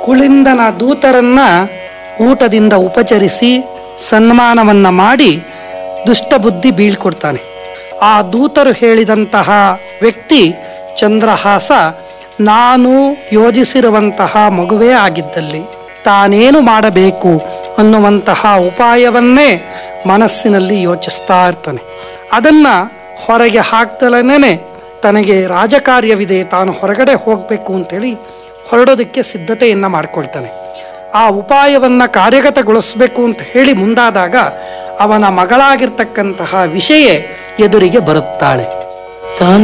ಕುಳಿಂದನ ದೂತರನ್ನ ಊಟದಿಂದ ಉಪಚರಿಸಿ ಸನ್ಮಾನವನ್ನ ಮಾಡಿ ದುಷ್ಟಬುದ್ಧಿ ಬೀಳ್ಕೊಡ್ತಾನೆ. ಆ ದೂತರು ಹೇಳಿದಂತಹ ವ್ಯಕ್ತಿ ಚಂದ್ರಹಾಸ ನಾನು ಯೋಜಿಸಿರುವಂತಹ ಮಗುವೇ ಆಗಿದ್ದಲ್ಲಿ ತಾನೇನು ಮಾಡಬೇಕು ಅನ್ನುವಂತಹ ಉಪಾಯವನ್ನೇ ಮನಸ್ಸಿನಲ್ಲಿ ಯೋಚಿಸ್ತಾ ಇರ್ತಾನೆ. ಅದನ್ನು ಹೊರಗೆ ಹಾಕ್ದಲೇ ತನಗೆ ರಾಜಕಾರ್ಯವಿದೆ, ತಾನು ಹೊರಗಡೆ ಹೋಗಬೇಕು ಅಂತೇಳಿ ಹೊರಡೋದಕ್ಕೆ ಸಿದ್ಧತೆಯನ್ನು ಮಾಡಿಕೊಳ್ತಾನೆ. ಆ ಉಪಾಯವನ್ನು ಕಾರ್ಯಗತಗೊಳಿಸಬೇಕು ಅಂತ ಹೇಳಿ ಮುಂದಾದಾಗ ಅವನ ಮಗಳಾಗಿರ್ತಕ್ಕಂತಹ ವಿಷಯ ಎದುರಿಗೆ ಬರುತ್ತಾಳೆ.